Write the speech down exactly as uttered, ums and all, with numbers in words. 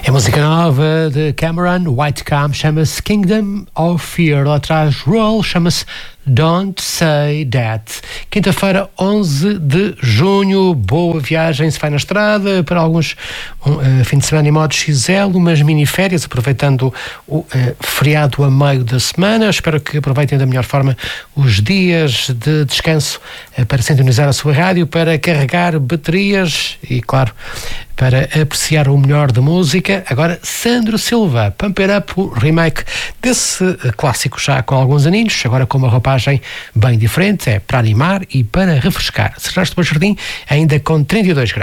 A música nova de Cameron, Whitecam, chama-se Kingdom of Fear. Lá atrás, Roll, chama-se Don't Say That. Quinta-feira, onze de junho, boa viagem, se vai na estrada, para alguns um, uh, fim de semana em modo X L, umas mini-férias, aproveitando o uh, feriado a meio da semana. Espero que aproveitem da melhor forma os dias de descanso uh, para sintonizar a sua rádio, para carregar baterias e, claro, para apreciar o melhor da música. Agora, Sandro Silva, Pump It Up, o remake desse uh, clássico já com alguns aninhos, agora com uma roupagem bem diferente, é para animar e para refrescar. Serraste do Jardim, ainda com trinta e dois graus.